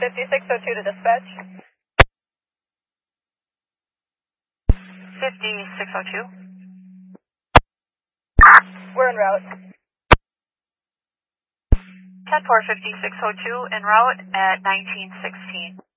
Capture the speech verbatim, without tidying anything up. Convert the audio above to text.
fifty-six oh two to dispatch. fifty-six oh two. We're en route. ten four fifty-six oh two en route at nineteen sixteen.